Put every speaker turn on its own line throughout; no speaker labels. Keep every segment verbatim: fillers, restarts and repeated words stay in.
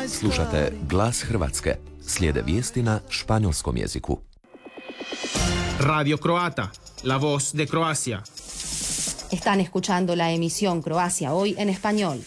Slušate Glas Hrvatske. Slijede vijesti na španjolskom jeziku.
Radio Croata, la voz de Croacia.
Están escuchando la emisión Croacia Hoy en español.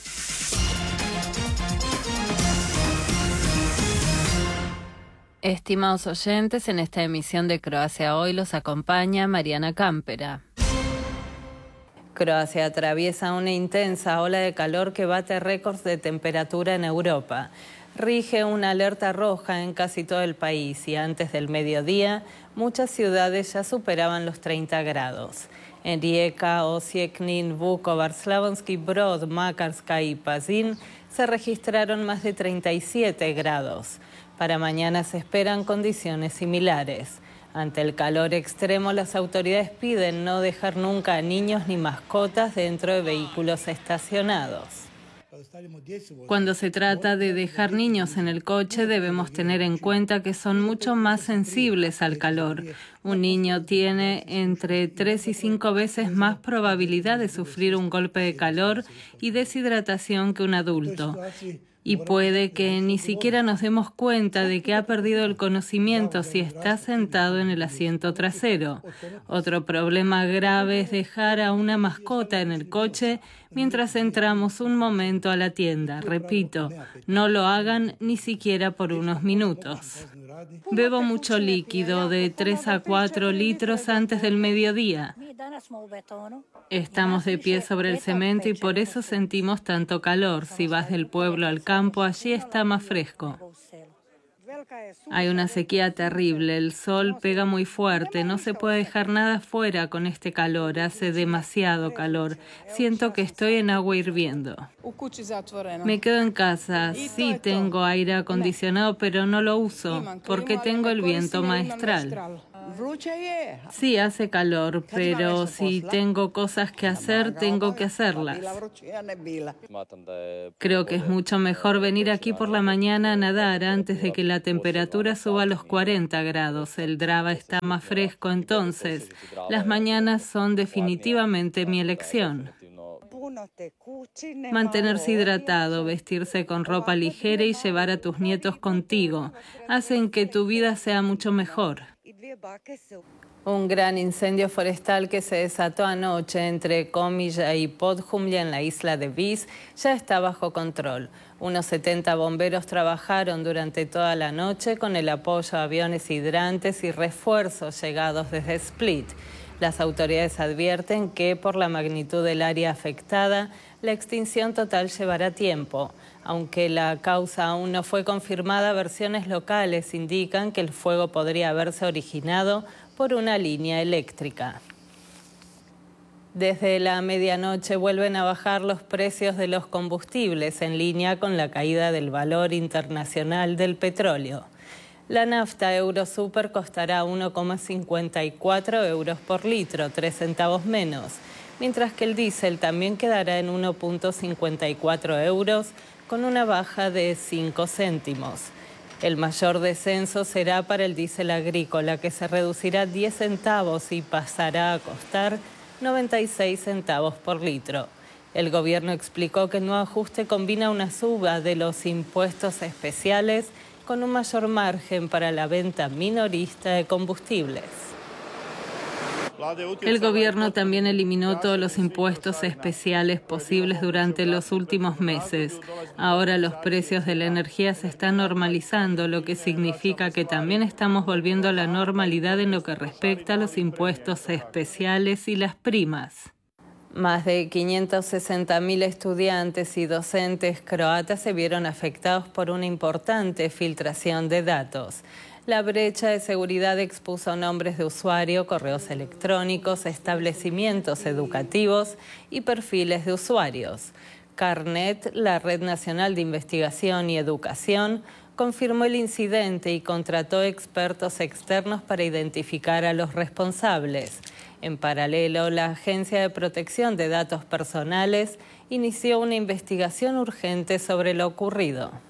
Estimados oyentes, en esta emisión de Croacia Hoy los acompaña Mariana Cámpera. Croacia atraviesa una intensa ola de calor que bate récords de temperatura en Europa. Rige una alerta roja en casi todo el país y antes del mediodía muchas ciudades ya superaban los treinta grados. En Rijeka, Osijek, Knin, Vukovar, Slavonski Brod, Makarska y Pazin se registraron más de treinta y siete grados. Para mañana se esperan condiciones similares. Ante el calor extremo, las autoridades piden no dejar nunca a niños ni mascotas dentro de vehículos estacionados. Cuando se trata de dejar niños en el coche, debemos tener en cuenta que son mucho más sensibles al calor. Un niño tiene entre tres y cinco veces más probabilidad de sufrir un golpe de calor y deshidratación que un adulto. Y puede que ni siquiera nos demos cuenta de que ha perdido el conocimiento si está sentado en el asiento trasero. Otro problema grave es dejar a una mascota en el coche mientras entramos un momento a la tienda. Repito, no lo hagan ni siquiera por unos minutos. Bebo mucho líquido, de tres a cuatro litros antes del mediodía. Estamos de pie sobre el cemento y por eso sentimos tanto calor. Si vas del pueblo al campo, allí está más fresco. Hay una sequía terrible, el sol pega muy fuerte, no se puede dejar nada fuera con este calor, hace demasiado calor. Siento que estoy en agua hirviendo. Me quedo en casa, sí tengo aire acondicionado, pero no lo uso, porque tengo el viento maestral. Sí, hace calor, pero si tengo cosas que hacer, tengo que hacerlas. Creo que es mucho mejor venir aquí por la mañana a nadar antes de que la temperatura suba a los cuarenta grados. El Drava está más fresco, entonces las mañanas son definitivamente mi elección. Mantenerse hidratado, vestirse con ropa ligera y llevar a tus nietos contigo hacen que tu vida sea mucho mejor. Un gran incendio forestal que se desató anoche entre Komija y Podhumlja en la isla de Vis ya está bajo control. Unos setenta bomberos trabajaron durante toda la noche con el apoyo a aviones hidrantes y refuerzos llegados desde Split. Las autoridades advierten que por la magnitud del área afectada, la extinción total llevará tiempo. Aunque la causa aún no fue confirmada, versiones locales indican que el fuego podría haberse originado por una línea eléctrica. Desde la medianoche vuelven a bajar los precios de los combustibles en línea con la caída del valor internacional del petróleo. La nafta Eurosuper costará uno coma cincuenta y cuatro euros por litro, tres centavos menos, mientras que el diésel también quedará en uno coma cincuenta y cuatro euros, con una baja de cinco céntimos. El mayor descenso será para el diésel agrícola, que se reducirá diez centavos y pasará a costar noventa y seis centavos por litro. El gobierno explicó que el nuevo ajuste combina una suba de los impuestos especiales con un mayor margen para la venta minorista de combustibles. El gobierno también eliminó todos los impuestos especiales posibles durante los últimos meses. Ahora los precios de la energía se están normalizando, lo que significa que también estamos volviendo a la normalidad en lo que respecta a los impuestos especiales y las primas. Más de quinientos sesenta mil estudiantes y docentes croatas se vieron afectados por una importante filtración de datos. La brecha de seguridad expuso nombres de usuario, correos electrónicos, establecimientos educativos y perfiles de usuarios. Carnet, la Red Nacional de Investigación y Educación, confirmó el incidente y contrató expertos externos para identificar a los responsables. En paralelo, la Agencia de Protección de Datos Personales inició una investigación urgente sobre lo ocurrido.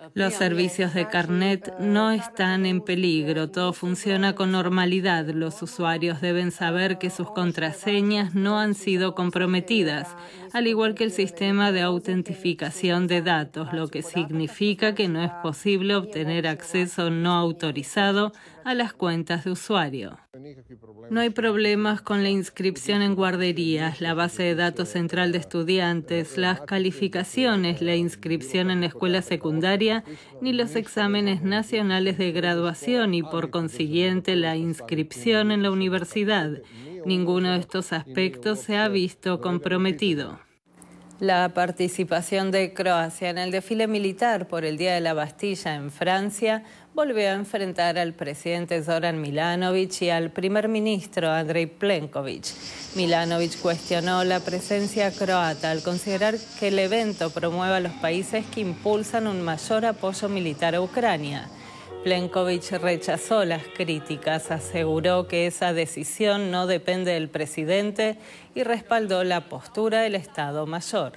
Los servicios de Carnet no están en peligro, todo funciona con normalidad. Los usuarios deben saber que sus contraseñas no han sido comprometidas, al igual que el sistema de autentificación de datos, lo que significa que no es posible obtener acceso no autorizado a las cuentas de usuario. No hay problemas con la inscripción en guarderías, la base de datos central de estudiantes, las calificaciones, la inscripción en la escuela secundaria, ni los exámenes nacionales de graduación y, por consiguiente, la inscripción en la universidad. Ninguno de estos aspectos se ha visto comprometido. La participación de Croacia en el desfile militar por el Día de la Bastilla en Francia volvió a enfrentar al presidente Zoran Milanović y al primer ministro Andrej Plenković. Milanović cuestionó la presencia croata al considerar que el evento promueve a los países que impulsan un mayor apoyo militar a Ucrania. Plenković rechazó las críticas, aseguró que esa decisión no depende del presidente y respaldó la postura del Estado Mayor.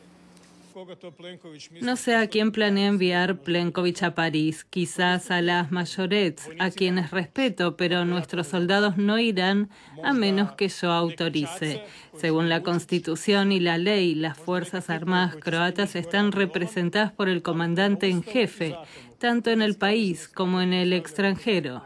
No sé a quién planea enviar Plenković a París, quizás a las mayorets, a quienes respeto, pero nuestros soldados no irán a menos que yo autorice. Según la Constitución y la ley, las Fuerzas Armadas croatas están representadas por el comandante en jefe, tanto en el país como en el extranjero.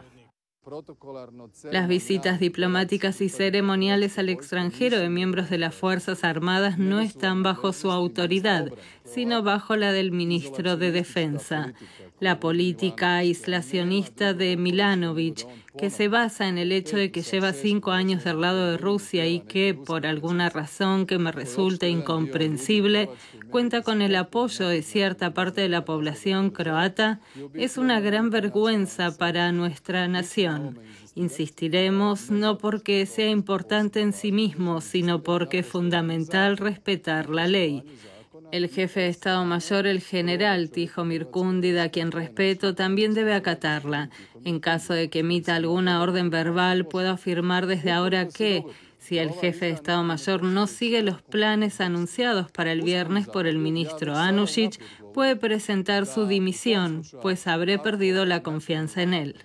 Las visitas diplomáticas y ceremoniales al extranjero de miembros de las Fuerzas Armadas no están bajo su autoridad, sino bajo la del ministro de Defensa. La política aislacionista de Milanović, que se basa en el hecho de que lleva cinco años del lado de Rusia y que, por alguna razón que me resulta incomprensible, cuenta con el apoyo de cierta parte de la población croata, es una gran vergüenza para nuestra nación. Insistiremos no porque sea importante en sí mismo, sino porque es fundamental respetar la ley. El jefe de Estado Mayor, el general Tihomir Kundida, a quien respeto, también debe acatarla. En caso de que emita alguna orden verbal, puedo afirmar desde ahora que, si el jefe de Estado Mayor no sigue los planes anunciados para el viernes por el ministro Anušić, puede presentar su dimisión, pues habré perdido la confianza en él.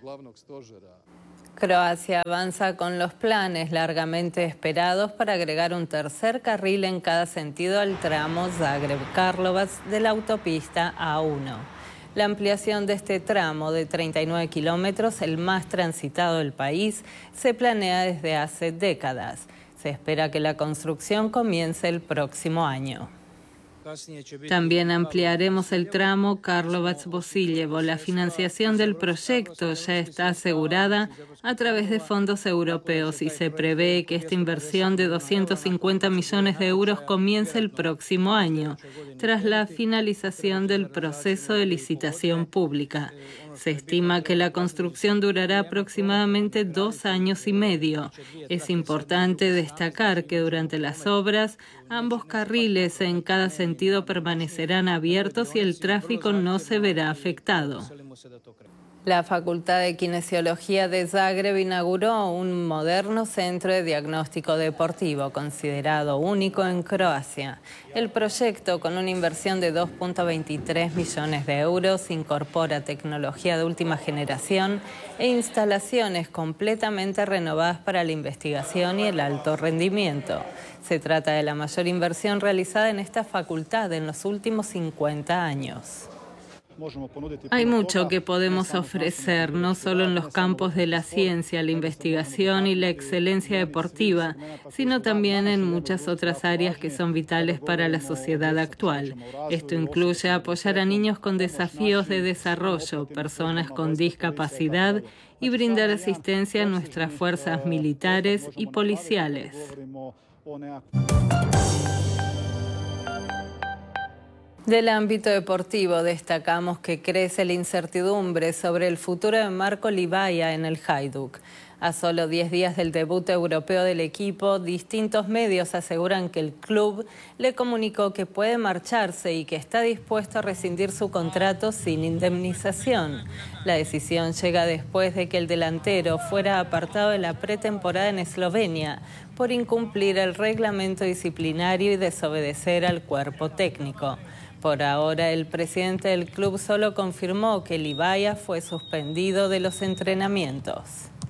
Croacia avanza con los planes largamente esperados para agregar un tercer carril en cada sentido al tramo Zagreb-Karlovac de la autopista A uno. La ampliación de este tramo de treinta y nueve kilómetros, el más transitado del país, se planea desde hace décadas. Se espera que la construcción comience el próximo año. También ampliaremos el tramo Karlovac-Bosiljevo. La financiación del proyecto ya está asegurada a través de fondos europeos y se prevé que esta inversión de doscientos cincuenta millones de euros comience el próximo año, tras la finalización del proceso de licitación pública. Se estima que la construcción durará aproximadamente dos años y medio. Es importante destacar que durante las obras, ambos carriles en cada sentido permanecerán abiertos y el tráfico no se verá afectado. La Facultad de Kinesiología de Zagreb inauguró un moderno centro de diagnóstico deportivo, considerado único en Croacia. El proyecto, con una inversión de dos punto veintitrés millones de euros, incorpora tecnología de última generación e instalaciones completamente renovadas para la investigación y el alto rendimiento. Se trata de la mayor inversión realizada en esta facultad en los últimos cincuenta años. Hay mucho que podemos ofrecer, no solo en los campos de la ciencia, la investigación y la excelencia deportiva, sino también en muchas otras áreas que son vitales para la sociedad actual. Esto incluye apoyar a niños con desafíos de desarrollo, personas con discapacidad y brindar asistencia a nuestras fuerzas militares y policiales. Del ámbito deportivo destacamos que crece la incertidumbre sobre el futuro de Marco Livaja en el Hajduk. A solo diez días del debut europeo del equipo, distintos medios aseguran que el club le comunicó que puede marcharse y que está dispuesto a rescindir su contrato sin indemnización. La decisión llega después de que el delantero fuera apartado de la pretemporada en Eslovenia por incumplir el reglamento disciplinario y desobedecer al cuerpo técnico. Por ahora, el presidente del club solo confirmó que Livaja fue suspendido de los entrenamientos.